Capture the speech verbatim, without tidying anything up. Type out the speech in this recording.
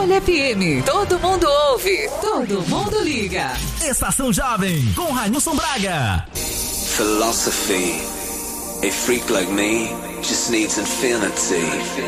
Folha F M. Todo mundo ouve, todo mundo liga. Estação Jovem, com Railson Braga. Philosophy. A freak like me just needs infinity.